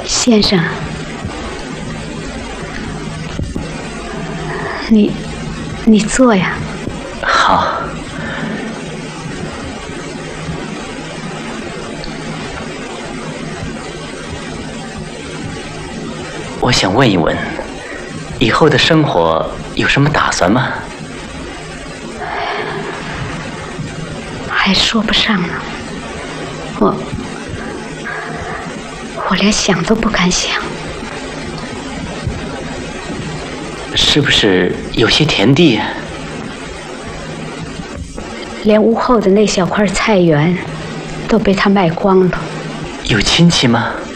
先生，你坐呀。 好。我想问一问，以后的生活有什么打算吗？ 还说不上呢，我连想都不敢想。 是不是有些田地？ 连屋后的那小块菜园都被他卖光了。 有亲戚吗？